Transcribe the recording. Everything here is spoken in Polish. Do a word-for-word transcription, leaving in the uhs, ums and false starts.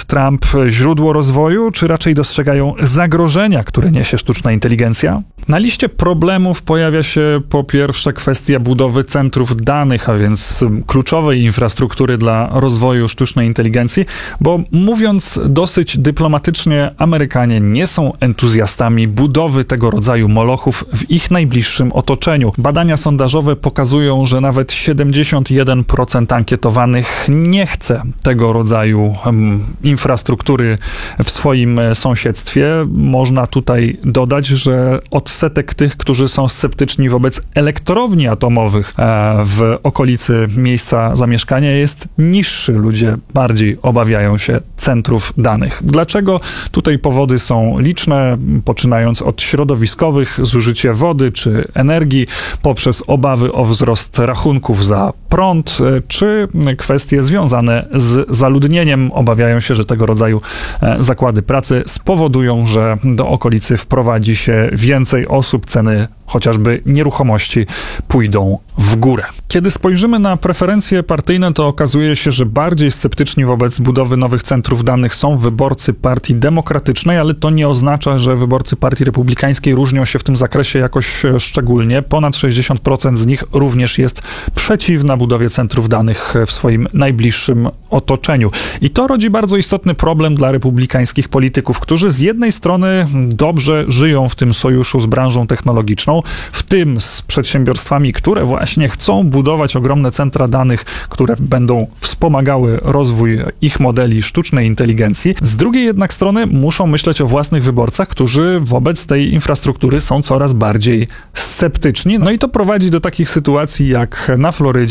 Donald Trump źródło rozwoju, czy raczej dostrzegają zagrożenia, które niesie sztuczna inteligencja? Na liście problemów pojawia się po pierwsze kwestia budowy centrów danych, a więc kluczowej infrastruktury dla rozwoju sztucznej inteligencji, bo mówiąc dosyć dyplomatycznie, Amerykanie nie są entuzjastami budowy tego rodzaju molochów w ich najbliższym otoczeniu. Badania sondażowe pokazują, że nawet siedemdziesiąt jeden procent ankietowanych nie chce tego rodzaju um, infrastruktury w swoim sąsiedztwie. Można tutaj dodać, że odsetek tych, którzy są sceptyczni wobec elektrowni atomowych e, w okolicy miejsca zamieszkania jest niższy. Ludzie bardziej obawiają się centrów danych. Dlaczego? Tutaj powody są liczne, poczynając od środowiskowych, zużycie wody czy energii, poprzez obawy o wzrost rachunków za prąd, czy kwestie związane z zaludnieniem. Obawiają się, że tego rodzaju zakłady pracy spowodują, że do okolicy wprowadzi się więcej osób, ceny chociażby nieruchomości pójdą w górę. Kiedy spojrzymy na preferencje partyjne, to okazuje się, że bardziej sceptyczni wobec budowy nowych centrów danych są wyborcy Partii Demokratycznej, ale to nie oznacza, że wyborcy Partii Republikańskiej różnią się w tym zakresie jakoś szczególnie. Ponad sześćdziesiąt procent z nich również jest przeciwna budowie centrów danych w swoim najbliższym otoczeniu. I to rodzi bardzo istotny problem dla republikańskich polityków, którzy z jednej strony dobrze żyją w tym sojuszu z branżą technologiczną, w tym z przedsiębiorstwami, które właśnie chcą budować ogromne centra danych, które będą wspomagały rozwój ich modeli sztucznej inteligencji. Z drugiej jednak strony muszą myśleć o własnych wyborcach, którzy wobec tej infrastruktury są coraz bardziej sceptyczni. No i to prowadzi do takich sytuacji jak na Florydzie,